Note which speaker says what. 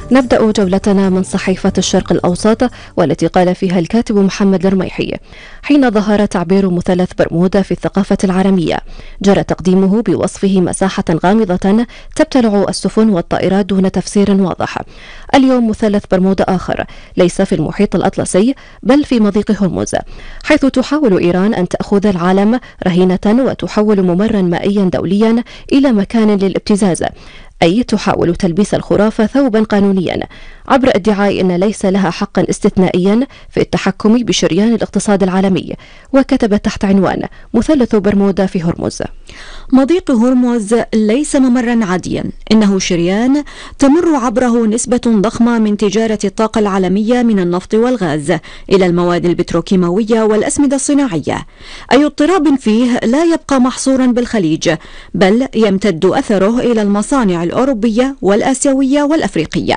Speaker 1: نبدأ جولتنا من صحيفة الشرق الأوسط، والتي قال فيها الكاتب محمد الرميحي: حين ظهر تعبير مثلث برمودا في الثقافة العالمية، جرى تقديمه بوصفه مساحة غامضة تبتلع السفن والطائرات دون تفسير واضح. اليوم مثلث برمودا آخر، ليس في المحيط الأطلسي بل في مضيق هرمز، حيث تحاول إيران أن تأخذ العالم رهينة وتحول ممرا مائيا دوليا إلى مكان للابتزاز، أي تحاول تلبيس الخرافة ثوبا قانونيا عبر ادعاء أن ليس لها حقا استثنائيا في التحكم بشريان الاقتصاد العالمي. وكتب تحت عنوان: مثلث برمودا في هرمز.
Speaker 2: مضيق هرمز ليس ممرا عاديا، إنه شريان تمر عبره نسبة ضخمة من تجارة الطاقة العالمية، من النفط والغاز إلى المواد البتروكيماوية والأسمدة الصناعية. أي اضطراب فيه لا يبقى محصورا بالخليج، بل يمتد أثره إلى المصانع الأوروبية والآسيوية والأفريقية.